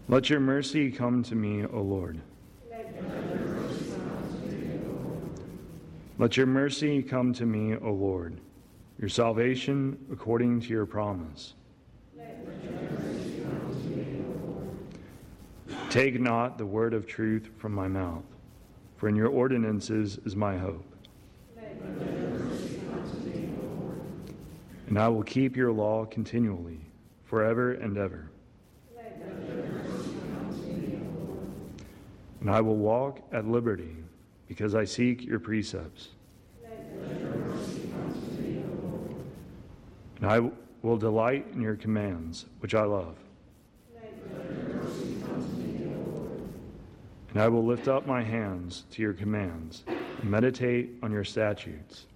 Let your mercy come to me, O Lord. Let your mercy come to me, O Lord, your salvation according to your promise. Take not the word of truth from my mouth, for in your ordinances is my hope. And I will keep your law continually, forever and ever. And I will walk at liberty, because I seek your precepts. And I will delight in your commands, which I love. And I will lift up my hands to your commands and meditate on your statutes.